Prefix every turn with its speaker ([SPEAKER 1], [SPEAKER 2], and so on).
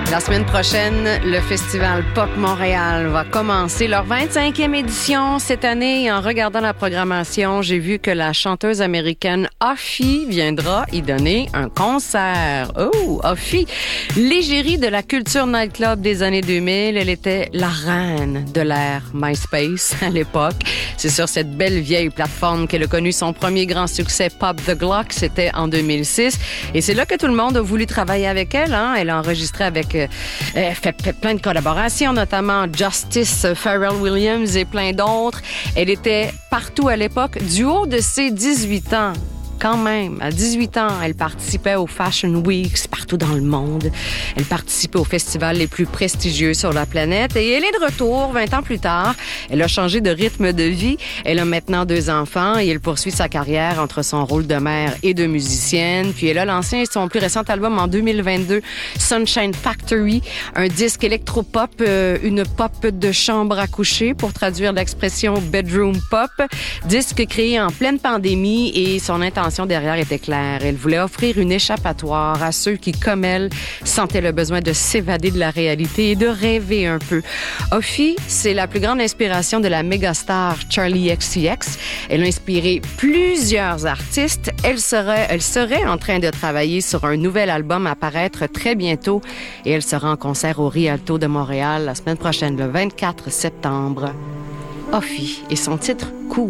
[SPEAKER 1] La semaine prochaine, le Festival Pop Montréal va commencer leur 25e édition cette année. Et en regardant la programmation, j'ai vu que la chanteuse américaine Offie viendra y donner un concert. Oh, Offie, l'égérie de la culture nightclub des années 2000. Elle était la reine de l'ère MySpace à l'époque. C'est sur cette belle vieille plateforme qu'elle a connu son premier grand succès Pop the Glock. C'était en 2006. Et c'est là que tout le monde a voulu travailler avec elle. Hein? Elle a enregistré avec fait plein de collaborations, notamment Justice, Pharrell Williams et plein d'autres. Elle était partout à l'époque. Du haut de ses 18 ans, quand même, à 18 ans, elle participait aux Fashion Weeks partout dans le monde. Elle participait aux festivals les plus prestigieux sur la planète et elle est de retour 20 ans plus tard. Elle a changé de rythme de vie. Elle a maintenant 2 enfants et elle poursuit sa carrière entre son rôle de mère et de musicienne. Puis elle a lancé son plus récent album en 2022, Sunshine Factory, un disque électropop, une pop de chambre à coucher pour traduire l'expression bedroom pop. Disque créé en pleine pandémie et son intention derrière était claire. Elle voulait offrir une échappatoire à ceux qui, comme elle, sentaient le besoin de s'évader de la réalité et de rêver un peu. Offie, c'est la plus grande inspiration de la mégastar Charli XCX. Elle a inspiré plusieurs artistes. Elle serait en train de travailler sur un nouvel album à paraître très bientôt et elle sera en concert au Rialto de Montréal la semaine prochaine, le 24 septembre. Offie et son titre « Cool ».